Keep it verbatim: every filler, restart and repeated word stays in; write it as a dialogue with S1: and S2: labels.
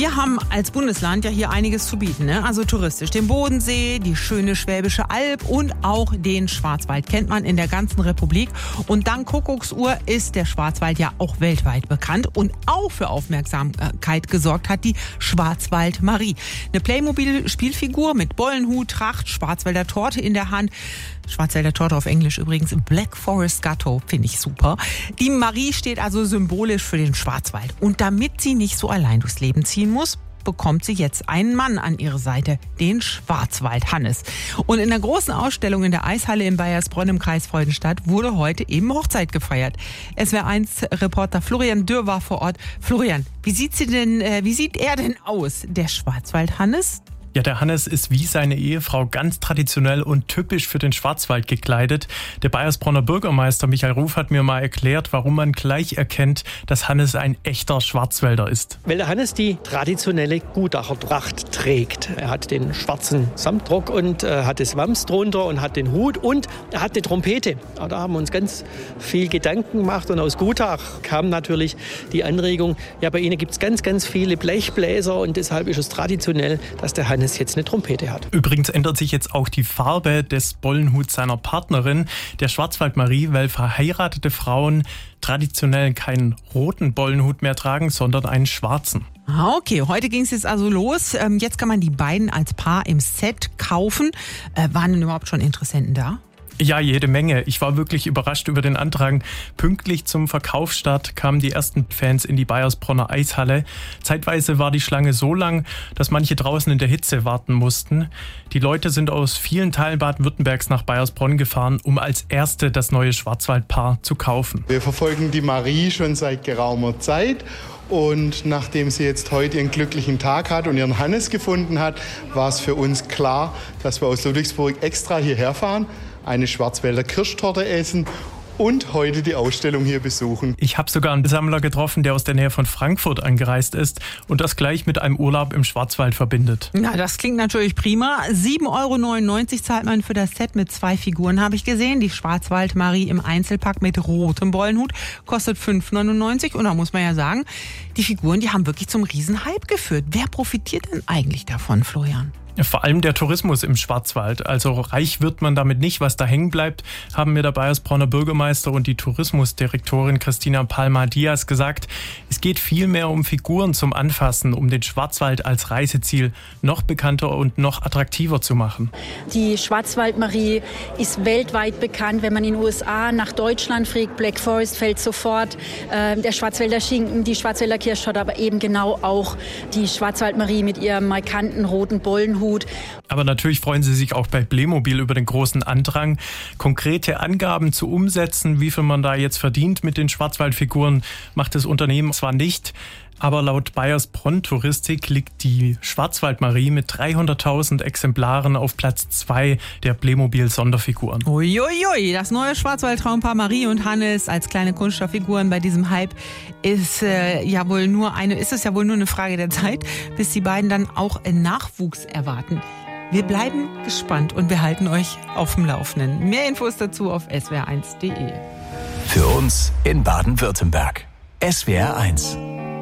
S1: Wir haben als Bundesland ja hier einiges zu bieten, ne? Also touristisch den Bodensee, die schöne Schwäbische Alb und auch den Schwarzwald kennt man in der ganzen Republik. Und dank Kuckucksuhr ist der Schwarzwald ja auch weltweit bekannt. Und auch für Aufmerksamkeit gesorgt hat die Schwarzwald Marie. Eine Playmobil-Spielfigur mit Bollenhut, Tracht, Schwarzwälder Torte in der Hand. Schwarzwälder Torte auf Englisch übrigens Black Forest Gatto, finde ich super. Die Marie steht also symbolisch für den Schwarzwald. Und damit sie nicht so allein durchs Leben ziehen muss, bekommt sie jetzt einen Mann an ihre Seite, den Schwarzwald Hannes. Und in der großen Ausstellung in der Eishalle in Baiersbronn im Kreis Freudenstadt wurde heute eben Hochzeit gefeiert. S W R eins Reporter Florian Dürr war vor Ort. Florian, wie sieht sie denn, äh, wie sieht er denn aus, der Schwarzwald Hannes?
S2: Ja, der Hannes ist wie seine Ehefrau ganz traditionell und typisch für den Schwarzwald gekleidet. Der Baiersbronner Bürgermeister Michael Ruf hat mir mal erklärt, warum man gleich erkennt, dass Hannes ein echter Schwarzwälder ist.
S3: Weil der Hannes die traditionelle Gutachertracht trägt. Er hat den schwarzen Samtrock und äh, hat das Wams drunter und hat den Hut und er hat eine Trompete. Ja, da haben wir uns ganz viel Gedanken gemacht und aus Gutach kam natürlich die Anregung, ja, bei ihnen gibt es ganz, ganz viele Blechbläser und deshalb ist es traditionell, dass der Hannes jetzt eine Trompete hat.
S2: Übrigens ändert sich jetzt auch die Farbe des Bollenhuts seiner Partnerin, der Schwarzwald Marie, weil verheiratete Frauen traditionell keinen roten Bollenhut mehr tragen, sondern einen schwarzen.
S1: Ah, okay, heute ging es jetzt also los. Jetzt kann man die beiden als Paar im Set kaufen. Waren denn überhaupt schon Interessenten da?
S2: Ja, jede Menge. Ich war wirklich überrascht über den Andrang. Pünktlich zum Verkaufsstart kamen die ersten Fans in die Baiersbronner Eishalle. Zeitweise war die Schlange so lang, dass manche draußen in der Hitze warten mussten. Die Leute sind aus vielen Teilen Baden-Württembergs nach Baiersbronn gefahren, um als Erste das neue Schwarzwaldpaar zu kaufen.
S4: Wir verfolgen die Marie schon seit geraumer Zeit. Und nachdem sie jetzt heute ihren glücklichen Tag hat und ihren Hannes gefunden hat, war es für uns klar, dass wir aus Ludwigsburg extra hierher fahren, eine Schwarzwälder Kirschtorte essen und heute die Ausstellung hier besuchen.
S2: Ich habe sogar einen Sammler getroffen, der aus der Nähe von Frankfurt angereist ist und das gleich mit einem Urlaub im Schwarzwald verbindet.
S1: Na, das klingt natürlich prima. sieben Euro neunundneunzig zahlt man für das Set mit zwei Figuren, habe ich gesehen. Die Schwarzwald Marie im Einzelpack mit rotem Bollenhut kostet fünf Euro neunundneunzig. Und da muss man ja sagen, die Figuren, die haben wirklich zum Riesenhype geführt. Wer profitiert denn eigentlich davon, Florian?
S2: Vor allem der Tourismus im Schwarzwald. Also reich wird man damit nicht. Was da hängen bleibt, haben mir der Baiersbronner Bürgermeister und die Tourismusdirektorin Christina Palma-Diaz gesagt. Es geht vielmehr um Figuren zum Anfassen, um den Schwarzwald als Reiseziel noch bekannter und noch attraktiver zu machen.
S5: Die Schwarzwald Marie ist weltweit bekannt. Wenn man in den U S A nach Deutschland fliegt, Black Forest fällt sofort. Äh, der Schwarzwälder Schinken, die Schwarzwälder Kirschtorte, aber eben genau auch die Schwarzwald Marie mit ihrem markanten roten Bollenhut.
S2: Aber natürlich freuen sie sich auch bei Playmobil über den großen Andrang. Konkrete Angaben zu Umsätzen, wie viel man da jetzt verdient mit den Schwarzwaldfiguren, macht das Unternehmen zwar nicht. Aber laut Baiersbronn Touristik liegt die Schwarzwald Marie mit dreihunderttausend Exemplaren auf Platz zwei der Playmobil-Sonderfiguren.
S1: Uiuiui, das neue Schwarzwald-Traumpaar Marie und Hannes als kleine Kunststofffiguren bei diesem Hype ist äh, ja wohl nur eine, ist es ja wohl nur eine Frage der Zeit, bis die beiden dann auch Nachwuchs erwarten. Wir bleiben gespannt und wir halten euch auf dem Laufenden. Mehr Infos dazu auf S W R eins punkt de.
S6: Für uns in Baden-Württemberg. S W R eins.